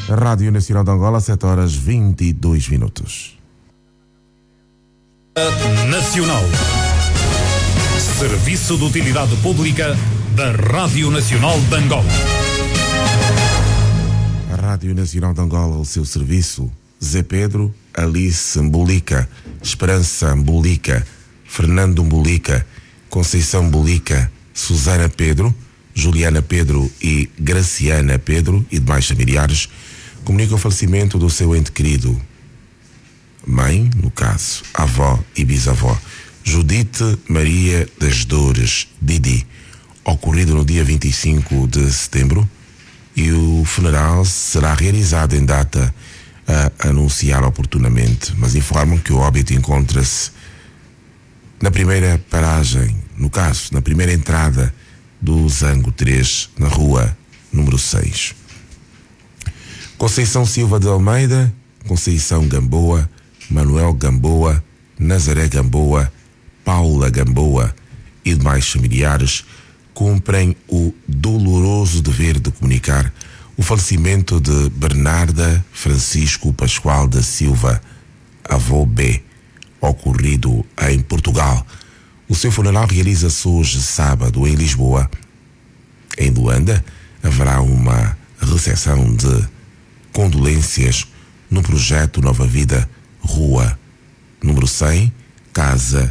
Rádio Nacional de Angola, 7h22. Nacional. Serviço de Utilidade Pública da Rádio Nacional de Angola. A Rádio Nacional de Angola, o seu serviço. Zé Pedro, Alice Mbulica, Esperança Mbulica, Fernando Mbulica, Conceição Mbulica, Susana Pedro, Juliana Pedro e Graciana Pedro e demais familiares comunicam o falecimento do seu ente querido. Mãe, no caso, avó e bisavó, Judite Maria das Dores, Didi, ocorrido no dia 25 de setembro, e o funeral será realizado em data a anunciar oportunamente, mas informam que o óbito encontra-se na primeira paragem, no caso, na primeira entrada do Zango 3, na rua número 6. Conceição Silva de Almeida, Conceição Gamboa, Manuel Gamboa, Nazaré Gamboa, Paula Gamboa e demais familiares cumprem o doloroso dever de comunicar o falecimento de Bernarda Francisco Pascoal da Silva, avô B, ocorrido em Portugal. O seu funeral realiza-se hoje, sábado, em Lisboa. Em Luanda, haverá uma recepção de condolências no projeto Nova Vida, Rua número 100, Casa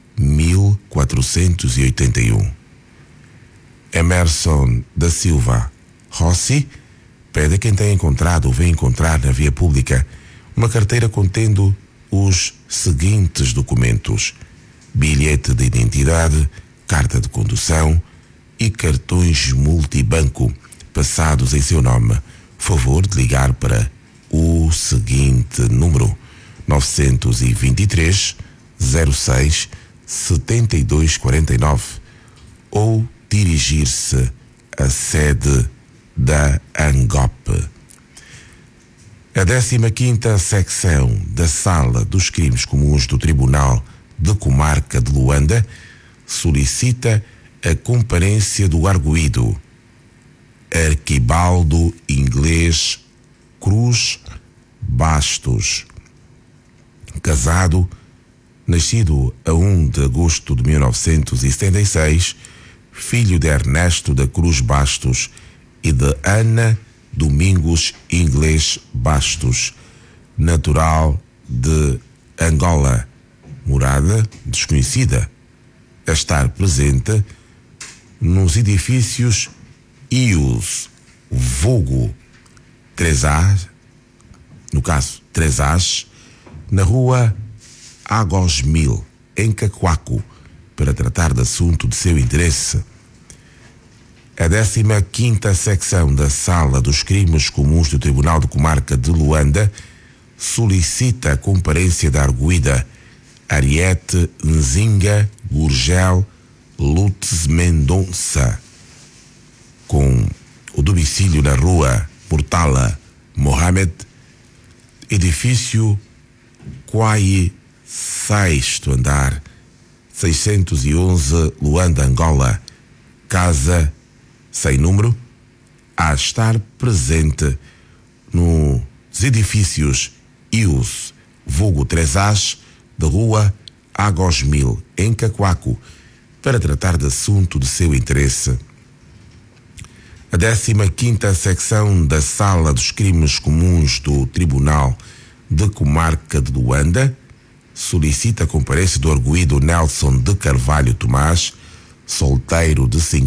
1481. Emerson da Silva Rossi pede a quem tem encontrado ou vem encontrar na via pública uma carteira contendo os seguintes documentos: bilhete de identidade, carta de condução e cartões multibanco passados em seu nome. Favor de ligar para o seguinte número: 923 06 7249 ou dirigir-se à sede da ANGOP. A 15ª secção da Sala dos Crimes Comuns do Tribunal de Comarca de Luanda solicita a comparência do arguido Arquibaldo Inglês Cruz Bastos, casado, nascido a 1 de agosto de 1976, filho de Ernesto da Cruz Bastos e de Ana Domingos Inglês Bastos, natural de Angola, morada desconhecida, a estar presente nos edifícios IUS, vulgo 3A, no caso 3As, na rua Águas Mil, em Cacoaco, para tratar de assunto de seu interesse. A 15ª secção da Sala dos Crimes Comuns do Tribunal de Comarca de Luanda solicita a comparência da arguida Ariete Nzinga Gurgel Lutz Mendonça, com o domicílio na rua Murtala Mohamed, edifício Quai, 6º andar, 611, Luanda, Angola, casa sem número, a estar presente nos edifícios IUS, vulgo 3As, da rua Águas Mil, em Cacoaco, para tratar de assunto de seu interesse. A 15ª secção da Sala dos Crimes Comuns do Tribunal de Comarca de Luanda solicita a comparência do arguido Nelson de Carvalho Tomás, solteiro de